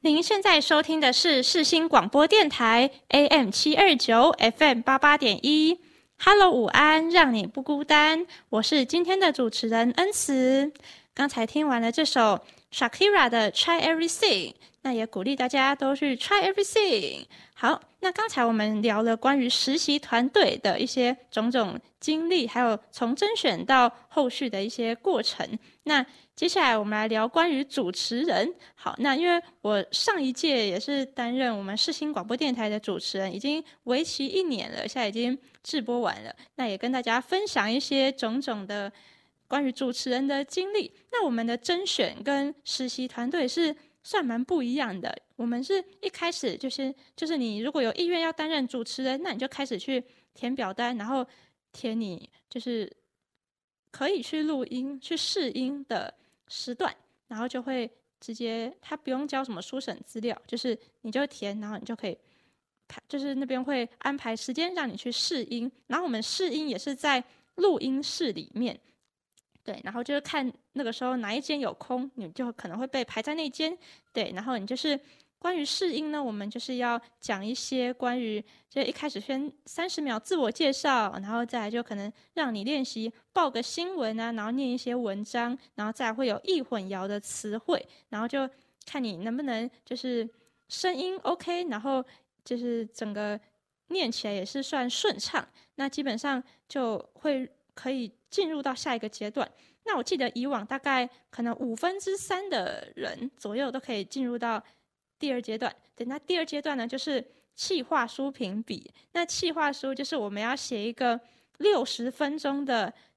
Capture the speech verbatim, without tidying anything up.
您现在收听的是世新广播电台 A M 七二九 F M 八八点一。Hello， 午安，让你不孤单。我是今天的主持人恩慈。刚才听完了这首 Shakira 的 Try Everything， 那也鼓励大家都去 Try Everything。好，那刚才我们聊了关于实习团队的一些种种经历，还有从甄选到后续的一些过程。那接下来我们来聊关于主持人。好，那因为我上一届也是担任我们世新广播电台的主持人，已经为期一年了，现在已经制播完了。那也跟大家分享一些种种的关于主持人的经历。那我们的甄选跟实习团队是算蛮不一样的。我们是一开始就是就是你如果有意愿要担任主持人，那你就开始去填表单，然后填你就是可以去录音、去试音的时段，然后就会直接，他不用交什么书审资料，就是你就填，然后你就可以，就是那边会安排时间让你去试音，然后我们试音也是在录音室里面，对，然后就是看那个时候哪一间有空，你就可能会被排在那间，对，然后你就是关于试音呢，我们就是要讲一些关于，就一开始先三十秒自我介绍，然后再来就可能让你练习报个新闻啊，然后念一些文章，然后再来会有易混淆的词汇，然后就看你能不能就是声音 OK， 然后就是整个念起来也是算顺畅，那基本上就会可以进入到下一个阶段。那我记得以往大概可能五分之三的人左右都可以进入到第二阶段。对，那第二阶段呢，就是企划书评比。那企划书就是我们要写一个六十分钟的